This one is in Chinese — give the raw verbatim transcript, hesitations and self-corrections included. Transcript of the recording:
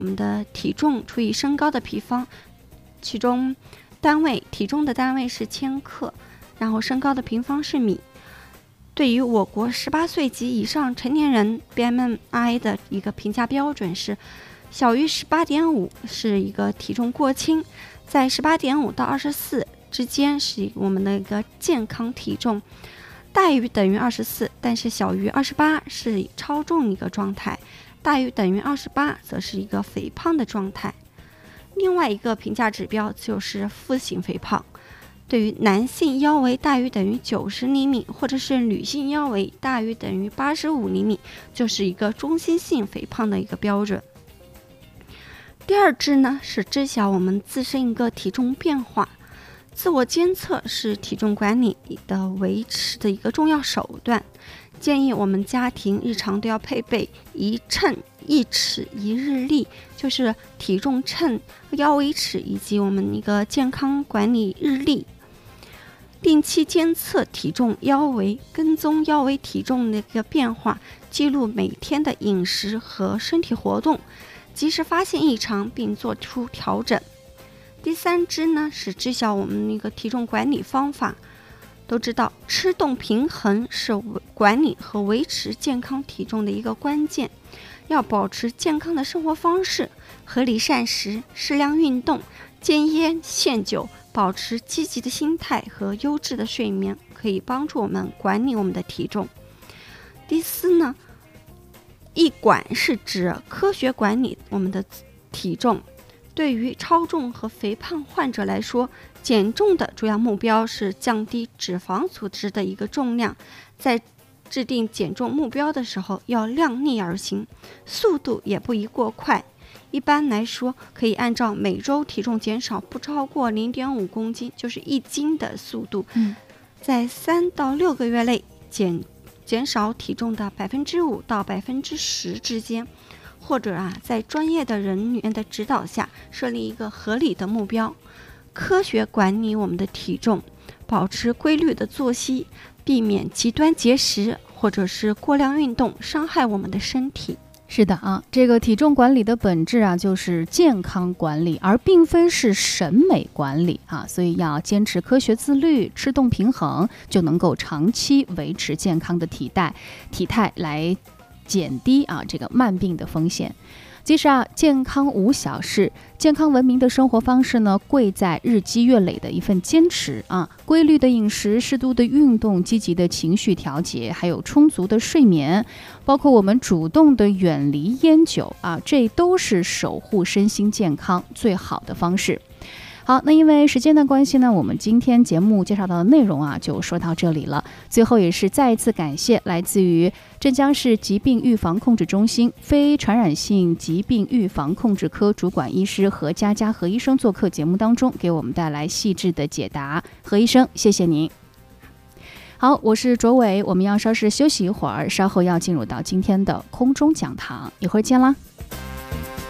我们的体重除以身高的平方，其中单位体重的单位是千克，然后身高的平方是米。对于我国十八岁及以上成年人 B M I 的一个评价标准是小于 十八点五 是一个体重过轻，在 十八点五 到二十四之间是我们的一个健康体重，大于等于二十四但是小于二十八是超重一个状态，大于等于二十八则是一个肥胖的状态。另外一个评价指标就是腹型肥胖，对于男性腰围大于等于九十厘米，或者是女性腰围大于等于八十五厘米，就是一个中性性肥胖的一个标准。第二支呢是知晓我们自身一个体重变化，自我监测是体重管理的维持的一个重要手段，建议我们家庭日常都要配备一秤一尺一日历，就是体重秤、腰围尺以及我们一个健康管理日历，定期监测体重、腰围，跟踪腰围体重的一个变化，记录每天的饮食和身体活动，及时发现异常并做出调整。第三支呢是知晓我们那个体重管理方法，都知道吃动平衡是管理和维持健康体重的一个关键，要保持健康的生活方式，合理膳食，适量运动，戒烟限酒，保持积极的心态和优质的睡眠，可以帮助我们管理我们的体重。第四呢，一管是指科学管理我们的体重。对于超重和肥胖患者来说，减重的主要目标是降低脂肪组织的一个重量，在制定减重目标的时候要量力而行，速度也不宜过快。一般来说，可以按照每周体重减少不超过 零点五公斤，就是一斤的速度， 嗯、 在三到六个月内减减少体重的百分之五到百分之十之间。或者啊，在专业的人员的指导下设立一个合理的目标，科学管理我们的体重，保持规律的作息，避免极端节食或者是过量运动伤害我们的身体。 是的啊，这个体重管理的本质啊，就是健康管理，而并非是审美管理啊，所以要坚持科学自律，吃动平衡，就能够长期维持健康的体态体态来减低啊这个慢病的风险。其实啊，健康无小事，健康文明的生活方式呢，贵在日积月累的一份坚持啊。规律的饮食、适度的运动、积极的情绪调节，还有充足的睡眠，包括我们主动的远离烟酒啊，这都是守护身心健康最好的方式。好，那因为时间的关系呢，我们今天节目介绍到的内容啊，就说到这里了。最后也是再一次感谢来自于镇江市疾病预防控制中心非传染性疾病预防控制科主管医师何佳佳何医生做客节目当中，给我们带来细致的解答。何医生，谢谢您。好，我是卓伟，我们要稍事休息一会儿，稍后要进入到今天的空中讲堂，一会儿见啦。